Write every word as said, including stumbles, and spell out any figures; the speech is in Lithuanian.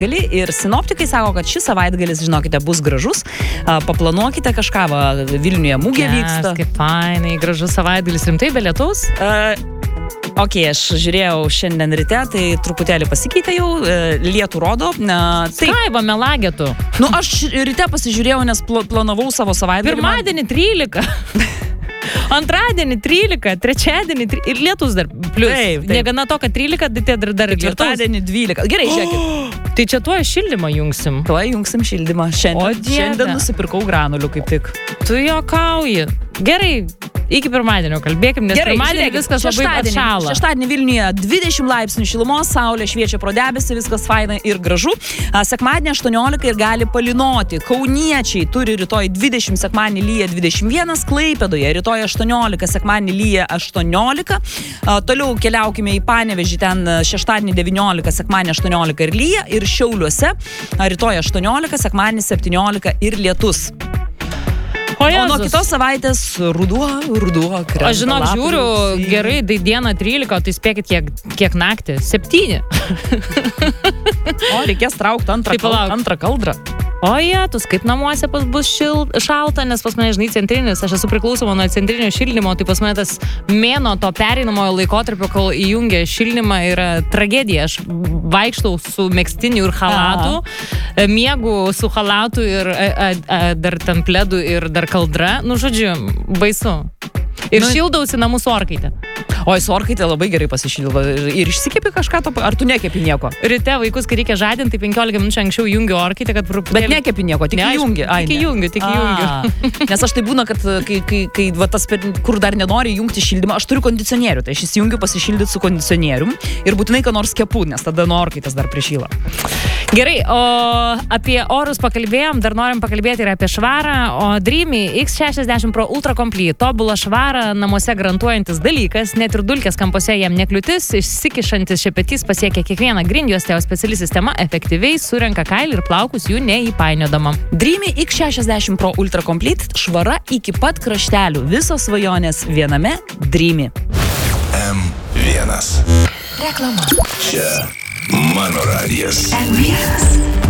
Ir sinoptikai sako, kad šis savaitgalis, žinokite, bus gražus. Paplanuokite kažką, va, Vilniuje mūgė yes, vyksta. Kaip fainai, gražus savaitgalis, rimtai be lietaus? Uh, ok, aš žiūrėjau šiandien ryte, tai truputėlį pasikeitė jau, lietų rodo. Uh, tai... Skaiva, melagė tu. Nu, aš ryte pasižiūrėjau, nes pl planavau savo savaitgalį. Pirmadienį trylika. Antradienį trylika, trečiadienį trylika, ir lietus dar plius. Taip, taip. Negana to, kad trylika, tai dar, dar lietus. Ketvirtadienį dvylika. Gerai, žiūrėkit. Oh, tai čia tuo šildymą jungsim. Tuo jungsim šildymą. Šiandien, šiandien nusipirkau granulių kaip tik. Tu juokauji. Gerai. Iki pirmadienio kalbėkim, nes Gerai, pirmadienį žiūrėkit, viskas labai atšąla. Šeštadienį Vilniuje dvidešimt laipsnių šilumos, saulė šviečia pro debesį, viskas faina ir gražu. Sekmadienį aštuoniolika ir gali palynoti. Kauniečiai turi rytoj dvidešimt, sekmadienį lyja dvidešimt vienas, Klaipėdoje rytoj aštuoniolika, sekmadienį lyja aštuoniolika. Toliau keliaukime į Panevėžį, ten šeštadienį devyniolika, sekmadienį aštuoniolika ir lyja. Ir Šiauliuose rytoj aštuoniolika, sekmadienį septyniolika ir lietus. O, o nuo kitos savaitės ruduo, ruduo, krenta. Aš žinok, žiūriu, gerai, tai diena trylika, o tai spėkit, kiek, kiek naktį? septyni. O, reikės traukti antrą, kal, antrą kaldrą. O, jėtus, kaip namuose pas bus šil, šalta, nes pas mane, žinai, centrinis, aš esu priklausoma nuo centrinio šildymo, tai pas mane tas mėno to pereinamojo laikotarpio, kol įjungia šildymą, yra tragedija. Aš vaikštau su megstiniu ir halatu, Aha. miegu su halatu ir a, a, a, dar ten pledu ir dar kaldra. Nu, žodžiu, baisu. Ir nu, šildausi namų su orkaitė. O, su orkaitė labai gerai pasišildo. Ir išsikepi kažką, to, ar tu nekepi nieko? Ryte vaikus, kai reikia žadinti, tai penkiolika minučių anksčiau jungiu orkaitę, kad... Bet nekepi nieko, tik ne, jungi. Ai, tik jungiu, tik jungiu. Nes aš tai būna, kad kai, kai, kai va, tas, kur dar nenori jungti šildymą, aš turiu kondicionierių, tai aš įsijungiu pasishildyti su kondicionierium ir būtinai ką nors kepu, nes tada nuo orkaitės dar prišyla. Gerai, o apie orus pakalbėjom, dar norim pakalbėti ir apie švarą, o Dreamy X šešiasdešimt Pro Ultra Complete, tobulą švarą namuose garantuojantis dalykas, net ir dulkės kampuose jam nekliūtis, išsikišantis šepetys pasiekia kiekvieną grindjuostę, o speciali sistema efektyviai surenka kailį ir plaukus jų neįpainiodama. Dreamy X šešiasdešimt Pro Ultra Complete, švara iki pat kraštelių, visos svajonės viename Dreamy. M vienas. Reklama. Čia mano radijas. M vienas.